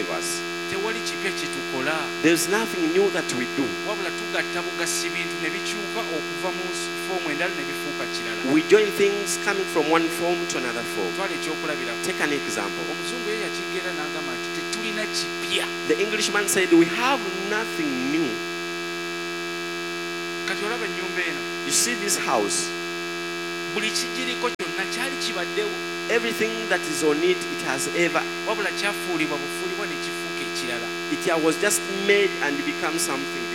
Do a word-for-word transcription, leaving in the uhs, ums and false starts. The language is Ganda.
gave us. Tewali kipya kye tukola. There's nothing new that we do. Wabula tugatta bugasi bintu ne bikyuka okuva mu foomu endala ne bifuuka kirala. We join things coming from one form to another form. Twala ekyokulabirako. Take an example. Omuzungu ye yakigeera n'agamba nti tetulina kipya. The Englishman said, we have nothing new. Kati olaba ennyumba eno. You see this house. Buli kigiriko kyonna kyali kibaddewo. Everything that is on it, it has ever. Wabula kyafuulibwa bufuulibwa ne kifuuka ekirala. It was just made and become something